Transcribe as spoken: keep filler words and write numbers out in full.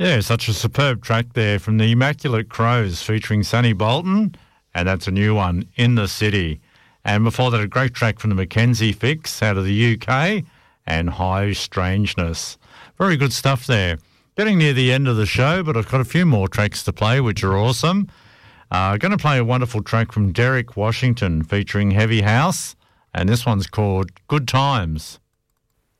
Yeah, such a superb track there from the Immaculate Crows featuring Sonny Bolton, and that's a new one, In the City. And before that, a great track from the Mackenzie Fix out of the U K and High Strangeness. Very good stuff there. Getting near the end of the show, but I've got a few more tracks to play, which are awesome. I'm uh, going to play a wonderful track from Derek Washington featuring Heavy House, and this one's called Good Times.